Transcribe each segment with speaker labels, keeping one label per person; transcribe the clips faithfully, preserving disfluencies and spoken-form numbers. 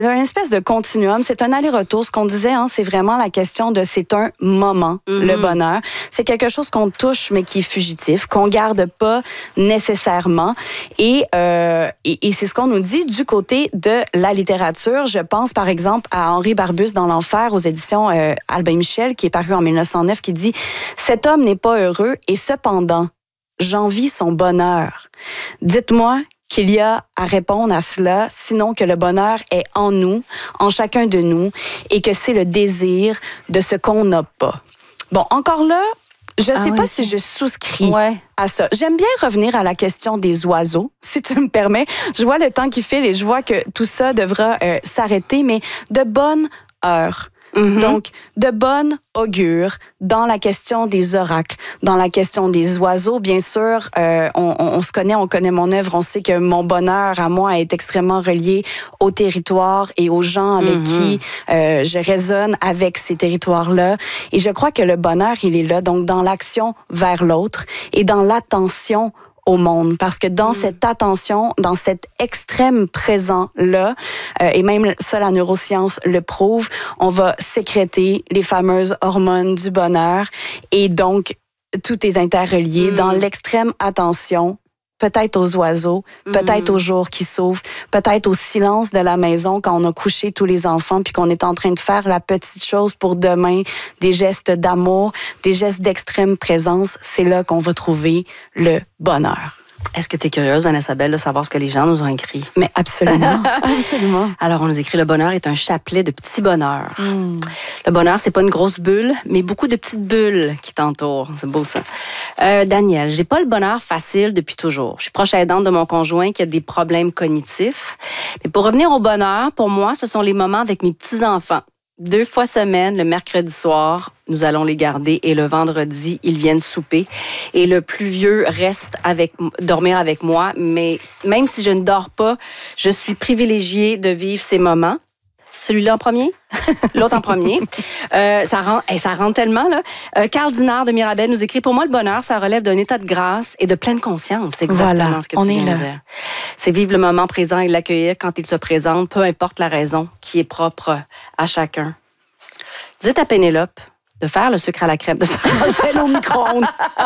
Speaker 1: une espèce de continuum, c'est un aller-retour. Ce qu'on disait, hein, c'est vraiment la question de c'est un moment, mm-hmm. le bonheur. C'est quelque chose qu'on touche, mais qui est fugitif, qu'on garde pas nécessairement. Et, euh, et, et c'est ce qu'on nous dit du côté de la littérature. Je pense, par exemple, à Henri Barbusse dans l'Enfer, aux éditions euh, Albin Michel, qui est paru en mille neuf cent neuf, qui dit « Cet homme n'est pas heureux et cependant, j'envie son bonheur. Dites-moi qu'il y a à répondre à cela, sinon que le bonheur est en nous, en chacun de nous, et que c'est le désir de ce qu'on n'a pas. » Bon, encore là, je ne sais ah pas oui, si je souscris ouais. à ça. J'aime bien revenir à la question des oiseaux, si tu me permets. Je vois le temps qui file et je vois que tout ça devra euh, s'arrêter, mais de bonne heure. Mm-hmm. Donc, de bonne augure dans la question des oracles, dans la question des oiseaux. Bien sûr, euh, on, on, on se connaît, on connaît mon œuvre, on sait que mon bonheur à moi est extrêmement relié au territoire et aux gens avec mm-hmm. qui euh, je résonne avec ces territoires-là. Et je crois que le bonheur, il est là, donc dans l'action vers l'autre et dans l'attention au monde, parce que dans mmh. cette attention, dans cet extrême présent-là, euh, et même ça, la neuroscience le prouve, on va sécréter les fameuses hormones du bonheur, et donc, tout est interrelié mmh. dans l'extrême attention, peut-être aux oiseaux, peut-être mmh. aux jours qui s'ouvrent, peut-être au silence de la maison quand on a couché tous les enfants puis qu'on est en train de faire la petite chose pour demain, des gestes d'amour, des gestes d'extrême présence. C'est là qu'on va trouver le bonheur.
Speaker 2: Est-ce que tu es curieuse, Vanessa Bell, de savoir ce que les gens nous ont écrit?
Speaker 1: Mais absolument, absolument.
Speaker 2: Alors, on nous écrit « Le bonheur est un chapelet de petits bonheurs. Mm. » Le bonheur, c'est pas une grosse bulle, mais beaucoup de petites bulles qui t'entourent. C'est beau, ça. Euh, Daniel, j'ai pas le bonheur facile depuis toujours. Je suis proche aidante de mon conjoint qui a des problèmes cognitifs. Mais pour revenir au bonheur, pour moi, ce sont les moments avec mes petits-enfants. Deux fois semaine, le mercredi soir, nous allons les garder et le vendredi, ils viennent souper. Et le plus vieux reste avec, dormir avec moi. Mais même si je ne dors pas, je suis privilégiée de vivre ces moments. Celui-là en premier, l'autre en premier. Euh, ça, rend, hey, ça rentre tellement, là. Euh, Carl Dinard de Mirabel nous écrit « Pour moi, le bonheur, ça relève d'un état de grâce et de pleine conscience. » C'est exactement
Speaker 1: voilà,
Speaker 2: ce que
Speaker 1: on
Speaker 2: tu
Speaker 1: est
Speaker 2: viens
Speaker 1: là.
Speaker 2: de dire. C'est vivre le moment présent et l'accueillir quand il se présente, peu importe la raison, qui est propre à chacun. Dites à Pénélope de faire le sucre à la crème, de se ranger au micro-ondes.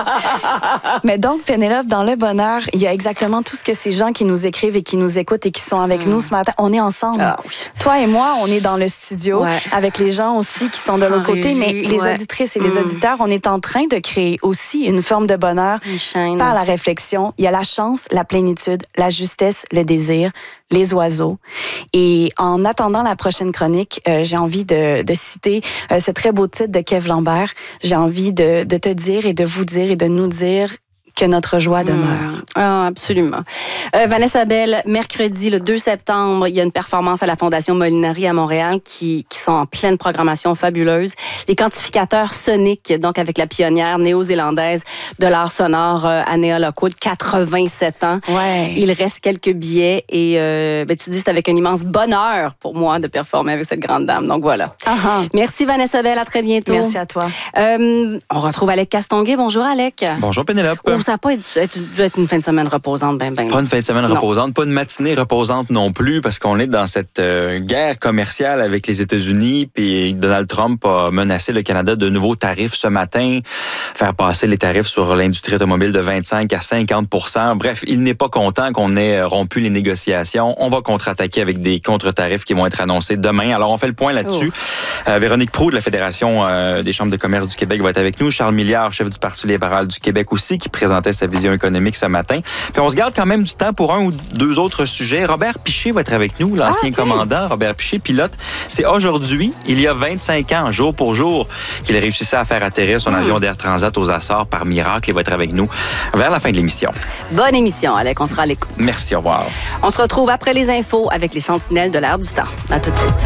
Speaker 1: Mais donc, Pénélope, dans le bonheur, il y a exactement tout ce que ces gens qui nous écrivent et qui nous écoutent et qui sont avec mmh. nous ce matin. On est ensemble. Ah, oui. Toi et moi, on est dans le studio ouais. avec les gens aussi qui sont de l'autre côté, mais les ouais. auditrices et les mmh. auditeurs, on est en train de créer aussi une forme de bonheur par la réflexion. Il y a la chance, la plénitude, la justesse, le désir, les oiseaux. Et en attendant la prochaine chronique, euh, j'ai envie de, de citer euh, ce très beau titre de Kev Lambert. J'ai envie de, de te dire et de vous dire et de nous dire que notre joie demeure.
Speaker 2: Mmh. Ah, absolument. Euh, Vanessa Bell, mercredi, le deux septembre, il y a une performance à la Fondation Molinari à Montréal qui, qui sont en pleine programmation fabuleuse. Les quantificateurs soniques, donc avec la pionnière néo-zélandaise de l'art sonore, euh, Anea Lockwood, quatre-vingt-sept ans.
Speaker 1: Ouais.
Speaker 2: Il reste quelques billets et euh, ben, tu dis c'est avec un immense bonheur pour moi de performer avec cette grande dame. Donc voilà.
Speaker 1: Uh-huh.
Speaker 2: Merci Vanessa Bell, à très bientôt.
Speaker 1: Merci à toi.
Speaker 2: Euh, on retrouve Alec Castonguay. Bonjour Alec.
Speaker 3: Bonjour Pénélope.
Speaker 2: Oh, ça n'a pas être, dû être une fin de semaine reposante, ben, ben.
Speaker 3: Pas une fin de semaine non. reposante, pas une matinée reposante non plus, parce qu'on est dans cette euh, guerre commerciale avec les États-Unis, puis Donald Trump a menacé le Canada de nouveaux tarifs ce matin, faire passer les tarifs sur l'industrie automobile de vingt-cinq à cinquante pour cent. Bref, il n'est pas content qu'on ait rompu les négociations. On va contre-attaquer avec des contre-tarifs qui vont être annoncés demain. Alors, on fait le point là-dessus. Oh. Euh, Véronique Proulx de la Fédération euh, des chambres de commerce du Québec va être avec nous. Charles Milliard, chef du Parti libéral du Québec aussi, qui présentait sa vision économique ce matin. Puis on se garde quand même du temps pour un ou deux autres sujets. Robert Piché va être avec nous, l'ancien ah, okay. commandant. Robert Piché, pilote. C'est aujourd'hui, il y a vingt-cinq ans, jour pour jour, qu'il réussissait à faire atterrir son mmh. avion d'Air Transat aux Açores par miracle. Il va être avec nous vers la fin de l'émission.
Speaker 2: Bonne émission, Alec. On sera à l'écoute.
Speaker 3: Merci, au revoir.
Speaker 2: On se retrouve après les infos avec les sentinelles de l'air du temps. À tout de suite.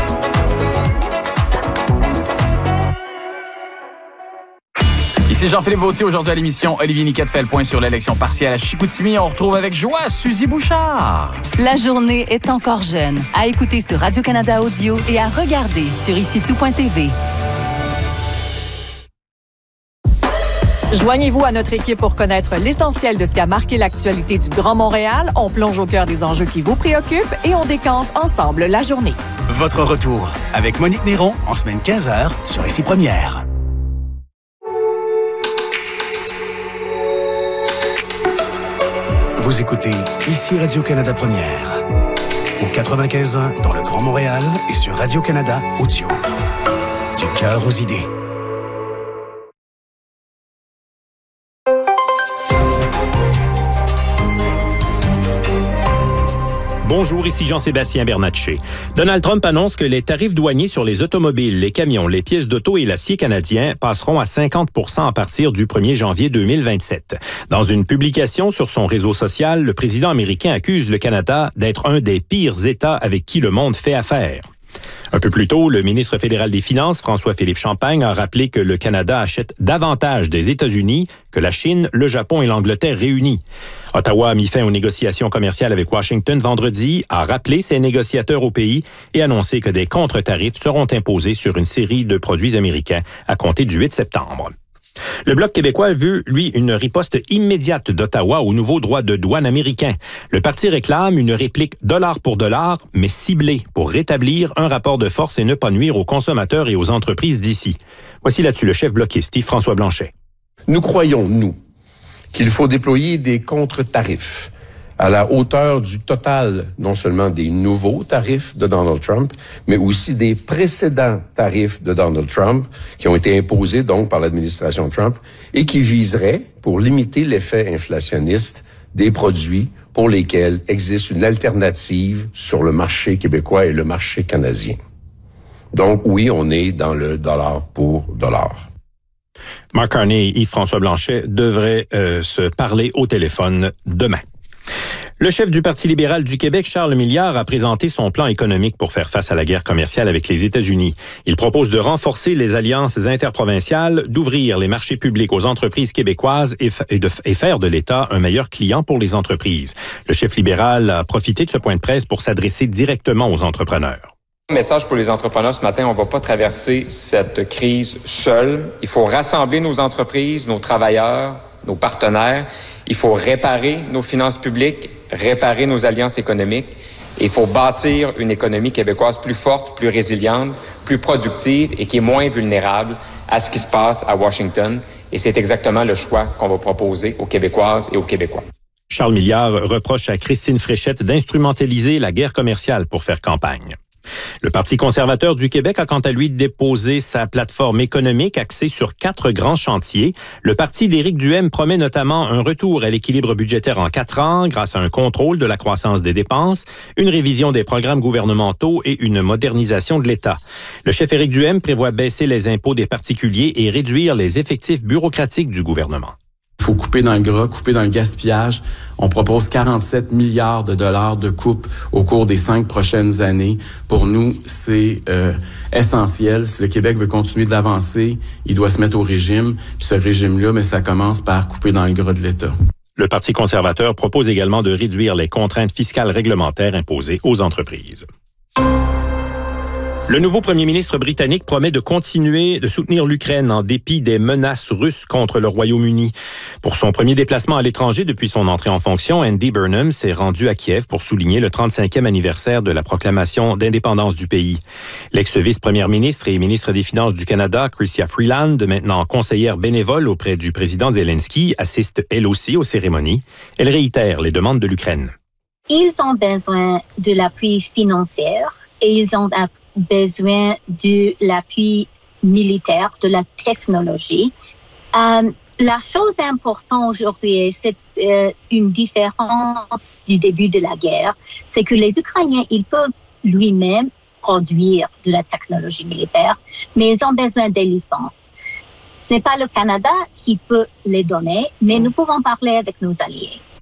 Speaker 4: Ici Jean-Philippe Vautier, aujourd'hui à l'émission. Olivier Niquette fait le point sur l'élection partielle à Chicoutimi. On retrouve avec joie Suzy Bouchard.
Speaker 5: La journée est encore jeune. À écouter sur Radio-Canada Audio et à regarder sur ici tout point t v.
Speaker 6: Joignez-vous à notre équipe pour connaître l'essentiel de ce qui a marqué l'actualité du Grand Montréal. On plonge au cœur des enjeux qui vous préoccupent et on décante ensemble la journée.
Speaker 7: Votre retour avec Monique Néron en semaine quinze heures sur Ici Première. Vous écoutez Ici Radio-Canada Première. Au quatre-vingt-quinze ans dans le Grand Montréal et sur Radio-Canada Audio. Du cœur aux idées.
Speaker 8: Bonjour, ici Jean-Sébastien Bernatchez. Donald Trump annonce que les tarifs douaniers sur les automobiles, les camions, les pièces d'auto et l'acier canadien passeront à cinquante pour cent à partir du premier janvier deux mille vingt-sept. Dans une publication sur son réseau social, le président américain accuse le Canada d'être un des pires États avec qui le monde fait affaire. Un peu plus tôt, le ministre fédéral des Finances, François-Philippe Champagne, a rappelé que le Canada achète davantage des États-Unis que la Chine, le Japon et l'Angleterre réunis. Ottawa a mis fin aux négociations commerciales avec Washington vendredi, a rappelé ses négociateurs au pays et annoncé que des contre-tarifs seront imposés sur une série de produits américains à compter du huit septembre. Le Bloc québécois veut, lui, une riposte immédiate d'Ottawa aux nouveaux droits de douane américains. Le parti réclame une réplique dollar pour dollar, mais ciblée pour rétablir un rapport de force et ne pas nuire aux consommateurs et aux entreprises d'ici. Voici là-dessus le chef bloquiste Yves-François Blanchet.
Speaker 9: Nous croyons, nous, qu'il faut déployer des contre-tarifs à la hauteur du total, non seulement des nouveaux tarifs de Donald Trump, mais aussi des précédents tarifs de Donald Trump qui ont été imposés donc par l'administration Trump et qui viseraient pour limiter l'effet inflationniste des produits pour lesquels existe une alternative sur le marché québécois et le marché canadien. Donc oui, on est dans le dollar pour dollar.
Speaker 8: Mark Carney et Yves-François Blanchet devraient euh, se parler au téléphone demain. Le chef du Parti libéral du Québec, Charles Milliard, a présenté son plan économique pour faire face à la guerre commerciale avec les États-Unis. Il propose de renforcer les alliances interprovinciales, d'ouvrir les marchés publics aux entreprises québécoises et, f- et, de f- et faire de l'État un meilleur client pour les entreprises. Le chef libéral a profité de ce point de presse pour s'adresser directement aux entrepreneurs.
Speaker 10: Message pour les entrepreneurs ce matin, on ne va pas traverser cette crise seul. Il faut rassembler nos entreprises, nos travailleurs, nos partenaires. Il faut réparer nos finances publiques, réparer nos alliances économiques. Et il faut bâtir une économie québécoise plus forte, plus résiliente, plus productive et qui est moins vulnérable à ce qui se passe à Washington. Et c'est exactement le choix qu'on va proposer aux Québécoises et aux Québécois.
Speaker 8: Charles Milliard reproche à Christine Fréchette d'instrumentaliser la guerre commerciale pour faire campagne. Le Parti conservateur du Québec a quant à lui déposé sa plateforme économique axée sur quatre grands chantiers. Le parti d'Éric Duhaime promet notamment un retour à l'équilibre budgétaire en quatre ans grâce à un contrôle de la croissance des dépenses, une révision des programmes gouvernementaux et une modernisation de l'État. Le chef Éric Duhaime prévoit baisser les impôts des particuliers et réduire les effectifs bureaucratiques du gouvernement.
Speaker 11: Il faut couper dans le gras, couper dans le gaspillage. On propose quarante-sept milliards de dollars de coupe au cours des cinq prochaines années. Pour nous, c'est euh, essentiel. Si le Québec veut continuer d'avancer, il doit se mettre au régime. Puis ce régime-là, mais ça commence par couper dans le gras de l'État.
Speaker 8: Le Parti conservateur propose également de réduire les contraintes fiscales réglementaires imposées aux entreprises. Le nouveau premier ministre britannique promet de continuer de soutenir l'Ukraine en dépit des menaces russes contre le Royaume-Uni. Pour son premier déplacement à l'étranger depuis son entrée en fonction, Andy Burnham s'est rendu à Kiev pour souligner le trente-cinquième anniversaire de la proclamation d'indépendance du pays. L'ex-vice-première ministre et ministre des Finances du Canada, Chrystia Freeland, maintenant conseillère bénévole auprès du président Zelensky, assiste elle aussi aux cérémonies. Elle réitère les demandes de l'Ukraine.
Speaker 12: Ils ont besoin de l'appui financier et ils ont besoin de l'appui militaire, de la technologie. Euh, la chose importante aujourd'hui, c'est euh, une différence du début de la guerre, c'est que les Ukrainiens, ils peuvent lui-même produire de la technologie militaire, mais ils ont besoin des licences. Ce n'est pas le Canada qui peut les donner, mais nous pouvons parler avec nos alliés.